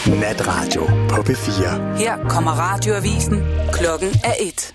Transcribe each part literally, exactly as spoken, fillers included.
Natradio på P fire. Her kommer radioavisen. Klokken er et.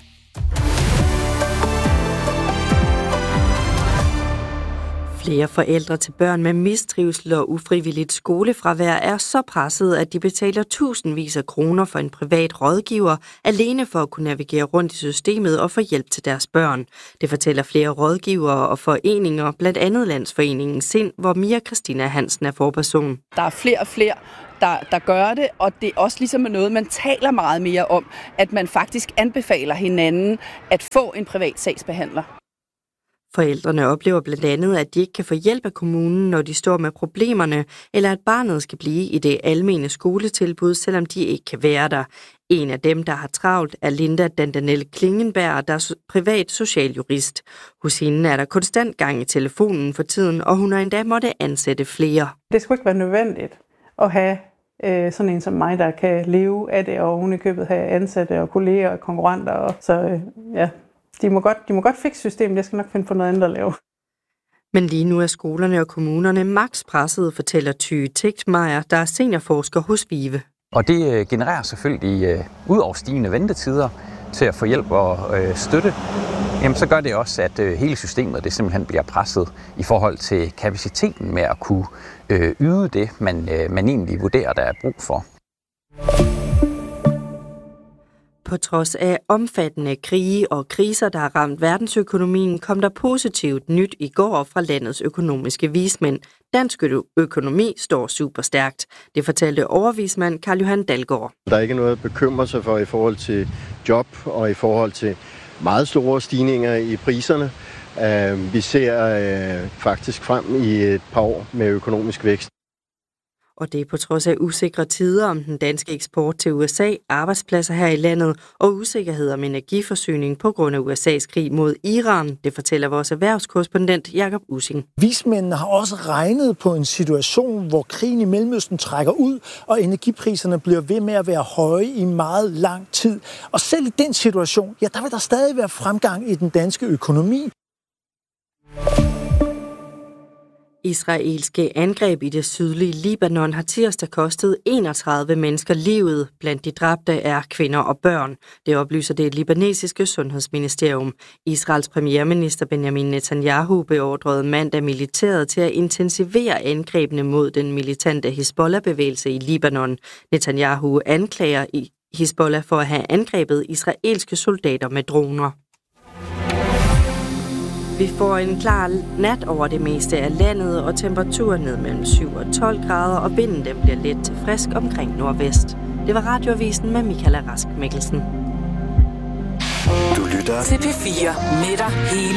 Flere forældre til børn med mistrivsel og ufrivilligt skolefravær er så presset, at de betaler tusindvis af kroner for en privat rådgiver, alene for at kunne navigere rundt i systemet og få hjælp til deres børn. Det fortæller flere rådgivere og foreninger, blandt andet Landsforeningen Sind, hvor Mia Christina Hansen er forperson. Der er flere og flere, der, der gør det, og det er også ligesom noget, man taler meget mere om, at man faktisk anbefaler hinanden at få en privat sagsbehandler. Forældrene oplever blandt andet, at de ikke kan få hjælp af kommunen, når de står med problemerne, eller at barnet skal blive i det almene skoletilbud, selvom de ikke kan være der. En af dem, der har travlt, er Linda Dandanelle Klingenberg, der er privat socialjurist. Hos hende er der konstant gang i telefonen for tiden, og hun har endda måtte ansætte flere. Det skulle ikke være nødvendigt at have øh, sådan en som mig, der kan leve af det, og oven i købet have ansatte og kolleger og konkurrenter. Og så øh, ja... De må godt, de må godt fikse systemet, jeg skal nok finde på noget andet at lave. Men lige nu er skolerne og kommunerne maks presset, fortæller Thy Tegtmeier, der er seniorforsker hos VIVE. Og det genererer selvfølgelig uh, ud over stigende ventetider til at få hjælp og uh, støtte. Jamen, så gør det også, at uh, hele systemet det simpelthen bliver presset i forhold til kapaciteten med at kunne uh, yde det, man, uh, man egentlig vurderer, der er brug for. På trods af omfattende krige og kriser, der har ramt verdensøkonomien, kom der positivt nyt i går fra landets økonomiske vismænd. Dansk økonomi står super stærkt. Det fortalte overvismand Carl Johan Dalgaard. Der er ikke noget at bekymre sig for i forhold til job og i forhold til meget store stigninger i priserne. Vi ser faktisk frem i et par år med økonomisk vækst. Og det er på trods af usikre tider om den danske eksport til U S A, arbejdspladser her i landet og usikkerhed om energiforsyning på grund af U S A's krig mod Iran. Det fortæller vores erhvervskorrespondent Jakob Ussing. Vismændene har også regnet på en situation, hvor krigen i Mellemøsten trækker ud, og energipriserne bliver ved med at være høje i meget lang tid. Og selv i den situation, ja, der vil der stadig være fremgang i den danske økonomi. Israelske angreb i det sydlige Libanon har tirsdag kostet enogtredive mennesker livet. Blandt de dræbte er kvinder og børn. Det oplyser det libanesiske sundhedsministerium. Israels premierminister Benjamin Netanyahu beordrede mandag militæret til at intensivere angrebene mod den militante Hizbollah-bevægelse i Libanon. Netanyahu anklager Hizbollah for at have angrebet israelske soldater med droner. Vi får en klar nat over det meste af landet, og temperaturen ned mellem syv og tolv grader, og vinden den bliver let til frisk omkring nordvest. Det var radioavisen med Michaela Rask Mikkelsen. Du lytter til P fire med dig hele